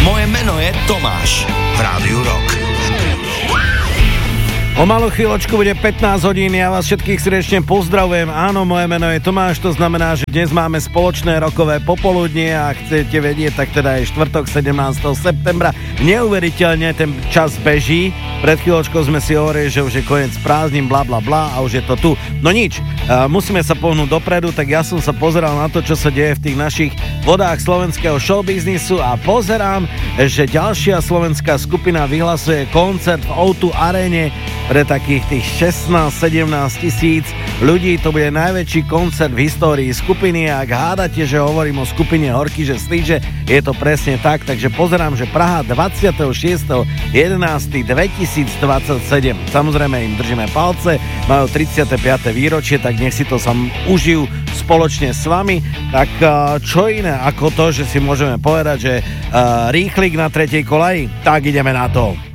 Moje meno je Tomáš. V Rádiu Rock. O malú chvíľočku bude 15 hodín, ja vás všetkých srdečne pozdravujem. Áno, moje meno je Tomáš, to znamená, že dnes máme spoločné rokové popoludnie a chcete vedieť, tak teda je štvrtok 17. septembra. Neuveriteľne ten čas beží. Pred chvíľočkou sme si hovorili, že už je koniec prázdnin, bla bla bla a už je to tu. No nič, musíme sa pohnúť dopredu, tak ja som sa pozeral na to, čo sa deje v tých našich vodách slovenského showbiznisu a pozerám, že ďalšia slovenská skupina vyhlasuje koncert v O2 Arene pre takých tých 16-17 tisíc ľudí. To bude najväčší koncert v histórii skupiny a ak hádate, že hovorím o skupine Horky, že slíže, je to presne tak, takže pozerám, že Praha 26.11.2027. Samozrejme im držíme palce, majú 35. výročie, tak nech si to sam užijú spoločne s vami. Tak čo iné ako to, že si môžeme povedať, že rýchlik na tretej kolaji? Tak ideme na to.